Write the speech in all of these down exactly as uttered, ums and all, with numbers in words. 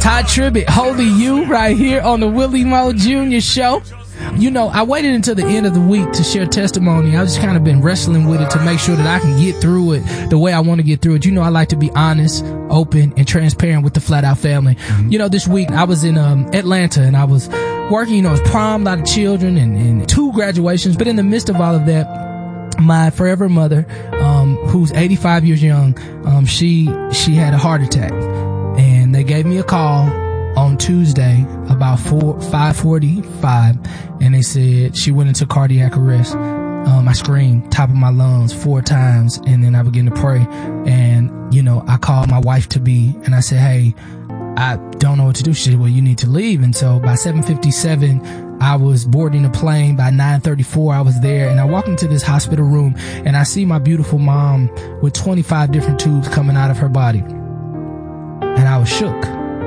Todd Tribbett, Holy You, right here on the Willie Moe Junior Show. You know, I waited until the end of the week to share testimony. I've just kind of been wrestling with it to make sure that I can get through it the way I want to get through it. You know, I like to be honest, open, and transparent with the Flat Out family. Mm-hmm. You know, this week I was in um, Atlanta and I was working, you know, it was prom, a lot of children and, and two graduations. But in the midst of all of that, my forever mother, um, who's eighty-five years young, um, she, she had a heart attack. And they gave me a call on Tuesday about four, five forty-five, and they said she went into cardiac arrest. Um, I screamed top of my lungs four times, and then I began to pray. And, you know, I called my wife to be, and I said, hey, I don't know what to do. She said, well, you need to leave. And so by seven fifty-seven, I was boarding a plane. By nine thirty-four, I was there, and I walk into this hospital room, and I see my beautiful mom with twenty-five different tubes coming out of her body. And I was shook.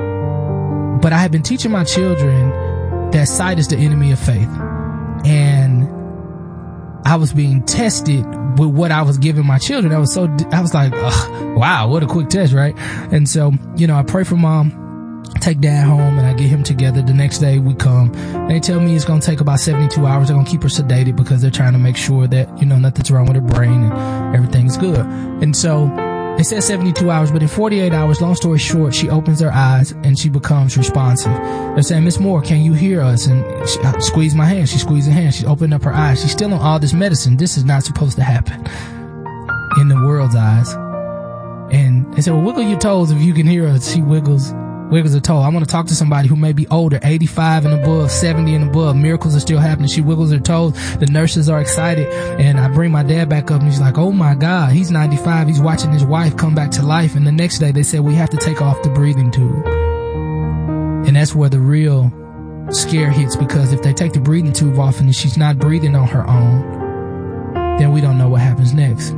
But I had been teaching my children that sight is the enemy of faith. And I was being tested with what I was giving my children. I was so, I was like, ugh, wow, what a quick test, right? And so, you know, I pray for mom, take dad home, and I get him together. The next day we come. They tell me it's going to take about seventy-two hours. They're going to keep her sedated because they're trying to make sure that, you know, nothing's wrong with her brain and everything's good. And so, it says seventy-two hours, but in forty-eight hours, long story short, she opens her eyes and she becomes responsive. They're saying, Miss Moore, can you hear us? And she, I squeeze my hand. She squeezed her hand. She's opened up her eyes. She's still on all this medicine. This is not supposed to happen in the world's eyes. And they said, well, wiggle your toes if you can hear us. She wiggles, wiggles her toe. I want to talk to somebody who may be older, eighty-five and above, seventy and above. Miracles are still happening. She wiggles her toes. The nurses are excited. And I bring my dad back up and he's like, oh my God, he's ninety-five. He's watching his wife come back to life. And the next day they said, we have to take off the breathing tube. And that's where the real scare hits, because if they take the breathing tube off and she's not breathing on her own, then we don't know what happens next.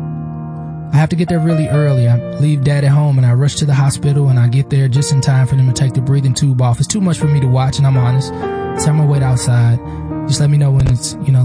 I have to get there really early. I leave dad at home and I rush to the hospital, and I get there just in time for them to take the breathing tube off. It's too much for me to watch, and I'm honest. So I'm gonna wait outside. Just let me know when it's, you know,